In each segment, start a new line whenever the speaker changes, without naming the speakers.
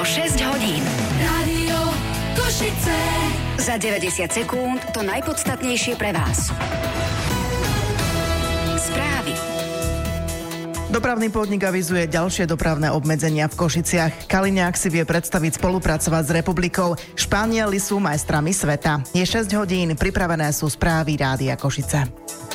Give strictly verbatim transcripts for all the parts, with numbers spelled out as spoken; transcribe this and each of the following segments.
šesť hodín.
Rádio Košice.
Za deväťdesiat sekúnd to najpodstatnejšie pre vás. Správy.
Dopravný podnik avizuje ďalšie dopravné obmedzenia v Košiciach. Kaliňák si vie predstaviť spolupracovať s republikou. Španieli sú majstrami sveta. Je šesť hodín, pripravené sú správy Rádia Košice.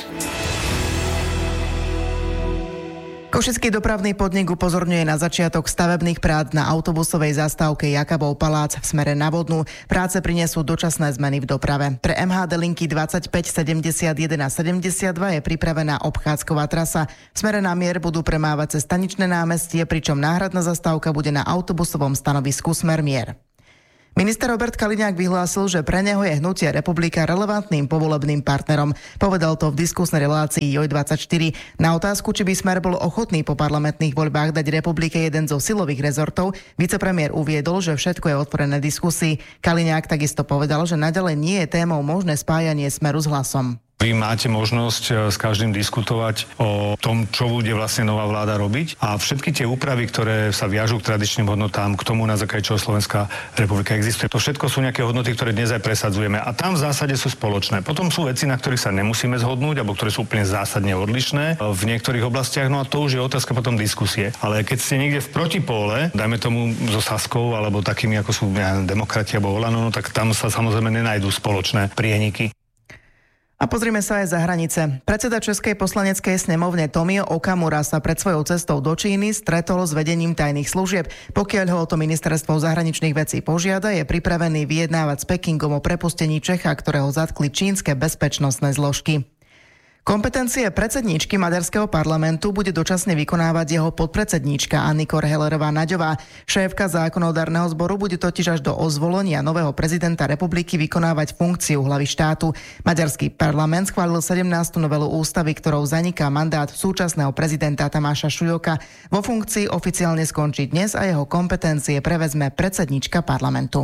Košický dopravný podnik upozorňuje na začiatok stavebných prác na autobusovej zastávke Jakabov palác v smere na Vodnú. Práce prinesú dočasné zmeny v doprave. Pre em há dé linky dvadsaťpäť, sedemdesiatjeden a sedemdesiatdva je pripravená obchádzková trasa. V smere na Mier budú premávať cez Staničné námestie, pričom náhradná zastávka bude na autobusovom stanovisku smer Mier. Minister Robert Kaliňák vyhlásil, že pre neho je hnutie Republika relevantným povolebným partnerom. Povedal to v diskusnej relácii Joj dvadsaťštyri. Na otázku, či by Smer bol ochotný po parlamentných voľbách dať Republike jeden zo silových rezortov, vicepremiér uviedol, že všetko je otvorené diskusii. Kaliňák takisto povedal, že naďalej nie je témou možné spájanie Smeru s Hlasom.
Vy máte možnosť s každým diskutovať o tom, čo bude vlastne nová vláda robiť a všetky tie úpravy, ktoré sa viažú k tradičným hodnotám, k tomu, na základe čoho Slovenská republika existuje. To všetko sú nejaké hodnoty, ktoré dnes aj presadzujeme a tam v zásade sú spoločné. Potom sú veci, na ktorých sa nemusíme zhodnúť, alebo ktoré sú úplne zásadne odlišné v niektorých oblastiach, no a to už je otázka potom diskusie. Ale keď ste niekde v protipóle, dajme tomu so Saskou alebo takými, ako sú ja, demokrati alebo Olano, no tak tam sa samozrejme nenajdú spoločné prieniky.
A pozrime sa aj za hranice. Predseda Českej poslaneckej snemovne Tomio Okamura sa pred svojou cestou do Číny stretol s vedením tajných služieb. Pokiaľ ho o to ministerstvo zahraničných vecí požiada, je pripravený vyjednávať s Pekingom o prepustení Čecha, ktorého zatkli čínske bezpečnostné zložky. Kompetencie predsedníčky maďarského parlamentu bude dočasne vykonávať jeho podpredsedníčka Annikor Hellerová-Naďová. Šéfka zákonodárneho zboru bude totiž až do ozvolenia nového prezidenta republiky vykonávať funkciu hlavy štátu. Maďarský parlament schválil sedemnástu novelu ústavy, ktorou zaniká mandát súčasného prezidenta Tamáša Šujoka. Vo funkcii oficiálne skončí dnes a jeho kompetencie prevezme predsedníčka parlamentu.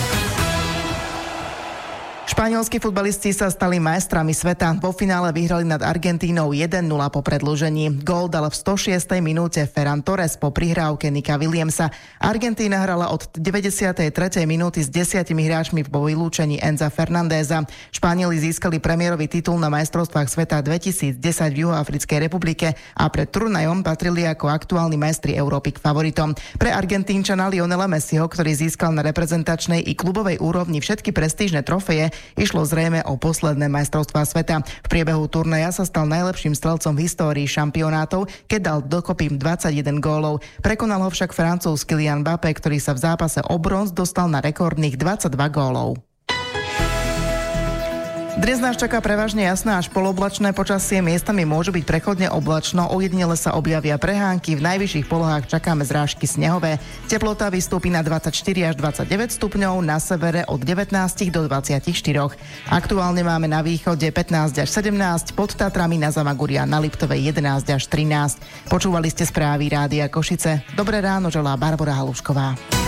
Španielskí futbalisti sa stali majstrami sveta. Vo finále vyhrali nad Argentínou jeden nula po predĺžení. Gól dal v stošiestej minúte Ferran Torres po prihrávke Nika Williamsa. Argentína hrala od deväťdesiatej tretej minúty s desiatimi hráčmi po vylúčení Enza Fernandéza. Španieli získali premiérový titul na majstrovstvách sveta dvetisícdesať v Juhoafrickej republike a pred turnajom patrili ako aktuálni majstri Európy k favoritom. Pre Argentínčana Lionela Messiho, ktorý získal na reprezentačnej i klubovej úrovni všetky prestížne trofeje, išlo zrejme o posledné majstrovstvá sveta. V priebehu turnaja sa stal najlepším strelcom v histórii šampionátov, keď dal dokopy dvadsaťjeden gólov. Prekonal ho však Francúz Kylian Mbappé, ktorý sa v zápase o bronz dostal na rekordných dvadsaťdva gólov. Dnes nás čaká prevažne jasné až poloblačné počasie, miestami môže byť prechodne oblačno, ojedinele sa objavia prehánky, v najvyšších polohách čakáme zrážky snehové. Teplota vystúpi na dvadsaťštyri až dvadsaťdeväť stupňov, na severe od devätnásť do dvadsaťštyri. Aktuálne máme na východe pätnásť až sedemnásť, pod Tatrami na Zamaguria na Liptovej jedenásť až trinásť. Počúvali ste správy Rádia Košice. Dobré ráno želá Barbora Halušková.